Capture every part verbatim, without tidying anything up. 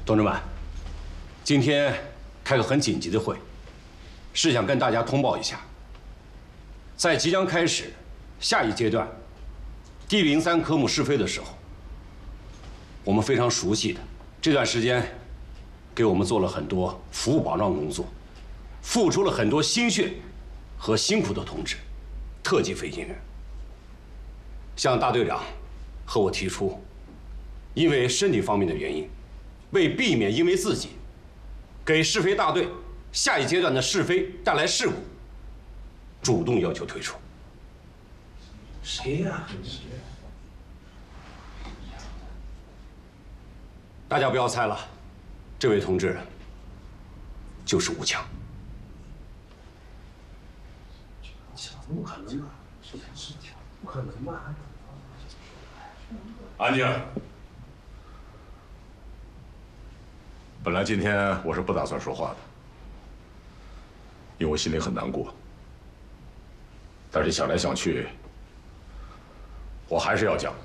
同志们，今天开个很紧急的会，是想跟大家通报一下，在即将开始下一阶段第零三科目试飞的时候，我们非常熟悉的这段时间，给我们做了很多服务保障工作，付出了很多心血和辛苦的同志，特级飞行员，向大队长和我提出，因为身体方面的原因，为避免因为自己给试飞大队下一阶段的试飞带来事故，主动要求退出。 谁呀？ 大家不要猜了，这位同志就是吴强。 怎么可能呢？不可能吧？ 安静。本来今天我是不打算说话的，因为我心里很难过。但是想来想去，我还是要讲。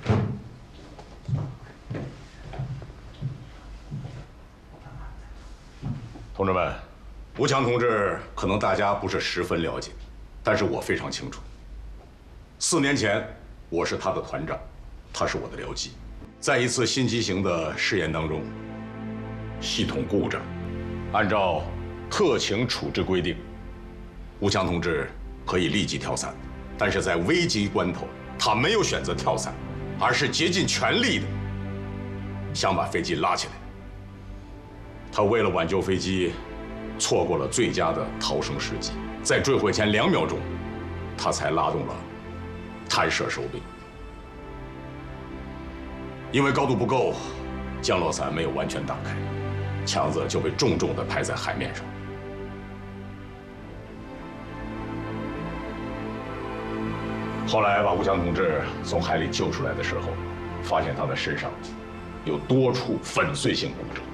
同志们，吴强同志可能大家不是十分了解，但是我非常清楚。四年前，我是他的团长，他是我的僚机。在一次新机型的试验当中，系统故障，按照特情处置规定，吴强同志可以立即跳伞，但是在危急关头，他没有选择跳伞，而是竭尽全力的想把飞机拉起来。他为了挽救飞机，错过了最佳的逃生时机，在坠毁前两秒钟，他才拉动了弹射手柄。因为高度不够，降落伞没有完全打开，强子就被重重地拍在海面上。后来把吴强同志从海里救出来的时候，发现他的身上有多处粉碎性骨折。